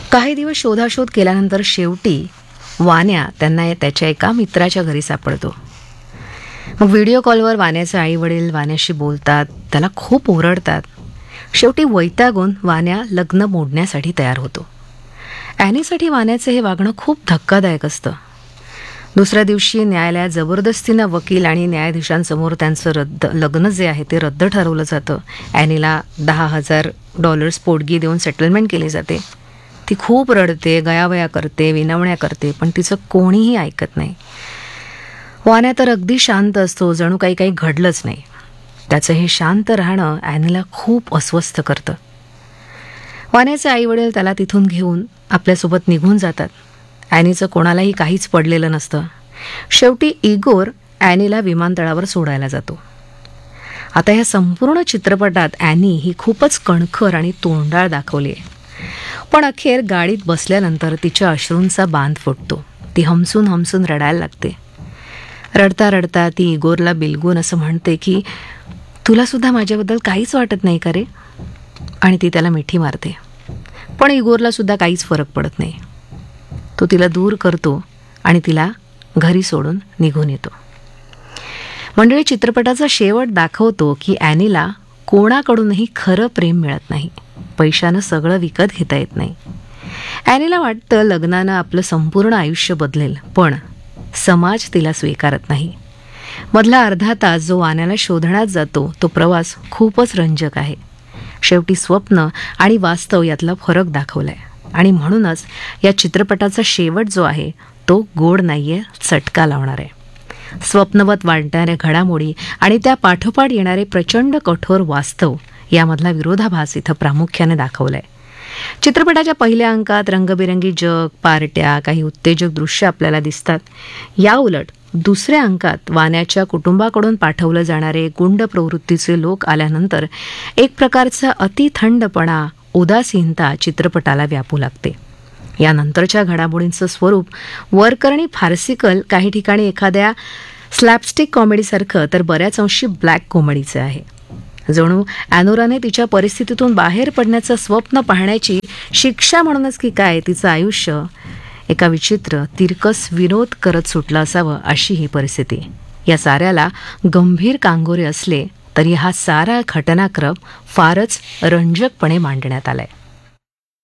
काही दिवस शोधाशोध केल्यानंतर शेवटी वान्या त्यांना त्याच्या एका मित्राच्या घरी सापडतो. मग व्हिडिओ कॉलवर वाण्याचे आई वडील वाण्याशी बोलतात, त्याला खूप ओरडतात. शेवटी वैतागून वाण्या लग्न मोडण्यासाठी तयार होतो. ॲनीसाठी वाण्याचे हे वागणं खूप धक्कादायक असतं. दुसऱ्या दिवशी न्यायालयात जबरदस्तीनं वकील आणि न्यायाधीशांसमोर त्यांचं लग्न जे आहे ते रद्द ठरवलं जातं. ॲनीला $10,000 पोटगी देऊन सेटलमेंट केली जाते. ती खूप रडते, गयावया करते, विनवण्या करते, पण तिचं कोणीही ऐकत नाही. वाण्या तर अगदी शांत असतो, जणू काही घडलंच नाही. त्याचं हे शांत राहणं ॲनीला खूप अस्वस्थ करतं. वाण्याचे आईवडील त्याला तिथून घेऊन आपल्यासोबत निघून जातात. ॲनीचं कोणालाही काहीच पडलेलं नसतं. शेवटी इगोर ॲनीला विमानतळावर सोडायला जातो. आता ह्या संपूर्ण चित्रपटात ॲनी ही खूपच कणखर आणि तोंडाळ दाखवली आहे. पण अखेर गाडीत बसल्यानंतर तिच्या अश्रूंचा बांध फुटतो. ती हमसून हमसून रडायला लागते. रडता रडता ती इगोरला बिलगून असं म्हणते की तुला सुद्धा माझ्याबद्दल काहीच वाटत नाही का रे? आणि ती त्याला मिठी मारते. पण इगोरला सुद्धा काहीच फरक पडत नाही. तो तिला दूर करतो आणि तिला घरी सोडून निघून येतो. मंडळी, चित्रपटाचा शेवट दाखवतो की ॲनीला कोणाकडूनही खरं प्रेम मिळत नाही. पैशानं सगळं विकत घेता येत नाही. ॲनीला वाटतं लग्नानं आपलं संपूर्ण आयुष्य बदलेल, पण समाज तिला स्वीकारत नाही. मधला अर्धा तास जो वाण्याला शोधण्यात जातो तो प्रवास खूपच रंजक आहे. शेवटी स्वप्न आणि वास्तव यातला फरक दाखवलाय. आणि म्हणूनच या चित्रपटाचा शेवट जो आहे तो गोड नाहीये, चटका लावणार आहे. स्वप्नवत वाटणाऱ्या घडामोडी आणि त्या पाठोपाठ येणारे प्रचंड कठोर वास्तव यामधला विरोधाभास इथं प्रामुख्याने दाखवलाय. चित्रपटाच्या पहिल्या अंकात रंगबिरंगी जग, पार्ट्या, काही उत्तेजक दृश्य आपल्याला दिसतात. या उलट दुसऱ्या अंकात वाण्याच्या कुटुंबाकडून पाठवलं जाणारे गुंड प्रवृत्तीचे लोक आल्यानंतर एक प्रकारचा अतिथंडपणा, उदासीनता चित्रपटाला व्यापू लागते. यानंतरच्या घडामोडींचं स्वरूप वरकरणी फार्सिकल, काही ठिकाणी एखाद्या स्लॅपस्टिक कॉमेडीसारखं, तर बऱ्याच अंशी ब्लॅक कॉमेडीचं आहे. जणू ॲनोराने तिच्या परिस्थितीतून बाहेर पडण्याचं स्वप्न पाहण्याची शिक्षा म्हणूनच की काय तिचं आयुष्य एका विचित्र तिरकस विनोद करत सुटलं असावं, अशी ही परिस्थिती. या साऱ्याला गंभीर कांगोरे असले तरी हा सारा घटनाक्रम फारच रंजकपणे मांडण्यात आलाय.